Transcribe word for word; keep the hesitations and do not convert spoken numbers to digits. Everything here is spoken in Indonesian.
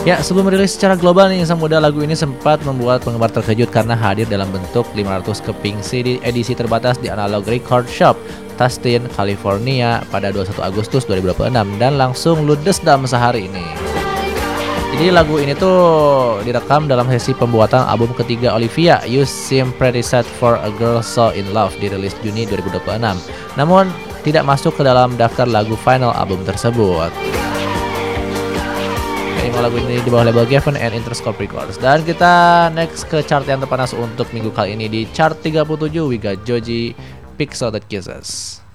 Ya, sebelum rilis secara global nih, sang muda lagu ini sempat membuat penggemar terkejut karena hadir dalam bentuk lima ratus keping C D edisi terbatas di Analog Record Shop, Tustin, California pada dua puluh satu Agustus dua ribu dua puluh enam dan langsung ludes dalam sehari ini. Jadi lagu ini tuh direkam dalam sesi pembuatan album ketiga Olivia, You Seem Pretty Sad for a Girl So In Love, dirilis Juni dua ribu dua puluh enam. Namun tidak masuk ke dalam daftar lagu final album tersebut. Ini lagu ini di bawah label Geffen and Interscope Records. Dan kita next ke chart yang terpanas untuk minggu kali ini. Di chart tiga puluh tujuh, we got Joji, Pixelated Kisses.